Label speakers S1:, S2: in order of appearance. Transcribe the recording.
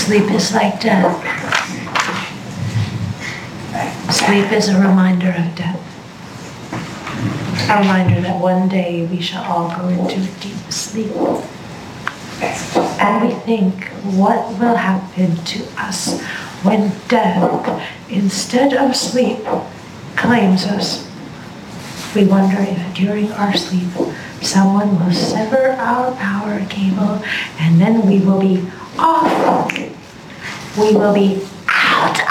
S1: Sleep is like death. Sleep is a reminder of death. A reminder that one day we shall all go into deep sleep. And we think, what will happen to us when death, instead of sleep, claims us? We wonder if during our sleep, someone will sever our power cable, and then we will be off. We will be out